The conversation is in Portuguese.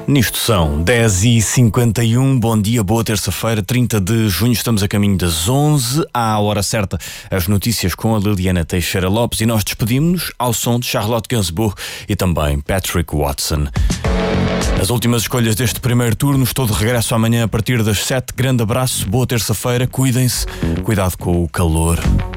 Nisto são 10h51, bom dia, boa terça-feira, 30 de junho, estamos a caminho das 11, à hora certa, as notícias com a Liliana Teixeira Lopes e nós despedimos-nos ao som de Charlotte Gainsbourg e também Patrick Watson. As últimas escolhas deste primeiro turno, estou de regresso amanhã a partir das 7, grande abraço, boa terça-feira, cuidem-se, cuidado com o calor.